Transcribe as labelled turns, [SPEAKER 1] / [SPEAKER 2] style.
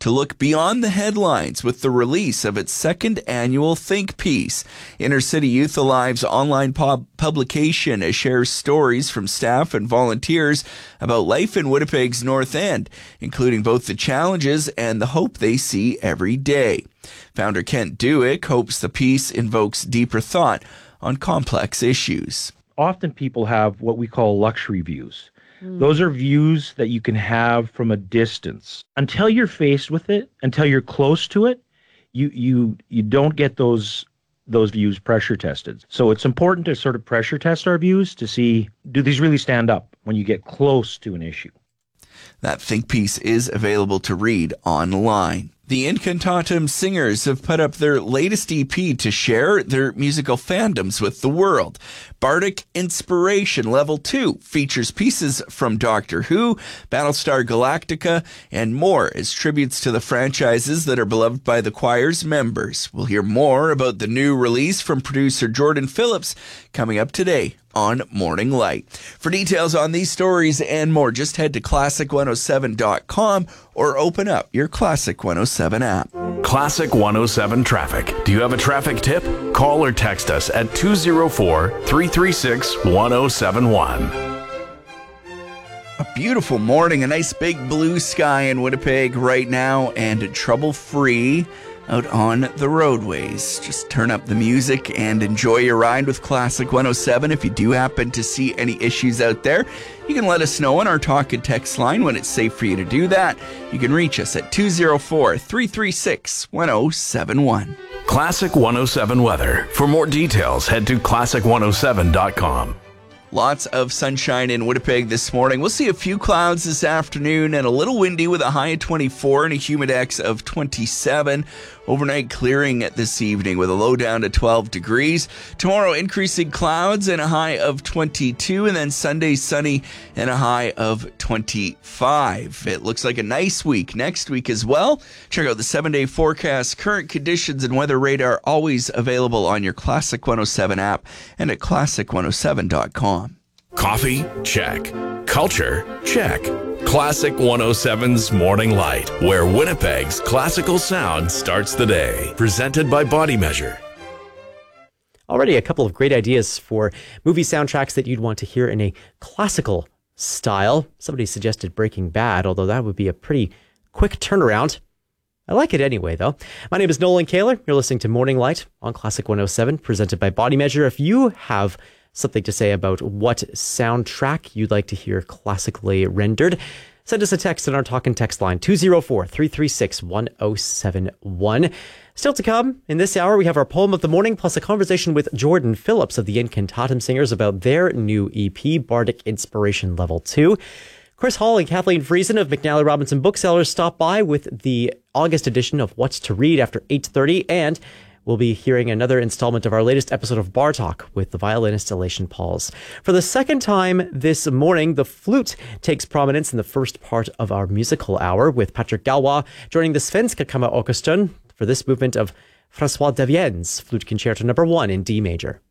[SPEAKER 1] to look beyond the headlines with the release of its second annual Think Piece. Inner City Youth Alive's online publication shares stories from staff and volunteers about life in Winnipeg's North End, including both the challenges and the hope they see every day. Founder Kent Dewick hopes the piece invokes deeper thought on complex issues.
[SPEAKER 2] Often people have what we call luxury views. Those are views that you can have from a distance. Until you're faced with it, until you're close to it, you don't get those views pressure tested. So it's important to sort of pressure test our views to see, do these really stand up when you get close to an issue?
[SPEAKER 1] That Think Piece is available to read online. The Incantatum Singers have put up their latest EP to share their musical fandoms with the world. Bardic Inspiration Level 2 features pieces from Doctor Who, Battlestar Galactica, and more as tributes to the franchises that are beloved by the choir's members. We'll hear more about the new release from producer Jordan Phillips coming up today on Morning Light. For details on these stories and more, just head to classic107.com or open up your Classic 107 app.
[SPEAKER 3] Classic 107 traffic. Do you have a traffic tip? Call or text us at 204-336-1071.
[SPEAKER 1] A beautiful morning, a nice big blue sky in Winnipeg right now, and trouble-free out on the roadways. Just turn up the music and enjoy your ride with Classic 107. If you do happen to see any issues out there, you can let us know on our talk and text line when it's safe for you to do that. You can reach us at 204-336-1071.
[SPEAKER 3] Classic 107 weather. For more details, head to classic107.com.
[SPEAKER 1] Lots of sunshine in Winnipeg this morning. We'll see a few clouds this afternoon and a little windy with a high of 24 and a humidex of 27. Overnight clearing this evening with a low down to 12 degrees. Tomorrow increasing clouds and a high of 22, and then Sunday sunny and a high of 25. It looks like a nice week next week as well. Check out the 7-day forecast. Current conditions and weather radar always available on your Classic 107 app and at classic107.com.
[SPEAKER 3] Coffee? Check. Culture? Check. Classic 107's Morning Light, where Winnipeg's classical sound starts the day. Presented by Body Measure.
[SPEAKER 4] Already a couple of great ideas for movie soundtracks that you'd want to hear in a classical style. Somebody suggested Breaking Bad, although that would be a pretty quick turnaround. I like it anyway, though. My name is Nolan Kaler. You're listening to Morning Light on Classic 107, presented by Body Measure. If you have something to say about what soundtrack you'd like to hear classically rendered, send us a text on our talk and text line, 204-336-1071. Still to come, in this hour, we have our poem of the morning, plus a conversation with Jordan Phillips of the Incantatum Singers about their new EP, Bardic Inspiration Level 2. Chris Hall and Kathleen Friesen of McNally Robinson Booksellers stop by with the August edition of What's to Read after 8:30, and we'll be hearing another installment of our latest episode of Bar Talk with the violinist Elation Pauls. For the second time this morning, the flute takes prominence in the first part of our musical hour, with Patrick Galois joining the Svenska Kammerorchestern for this movement of François Devienne's Flute Concerto No. 1 in D major.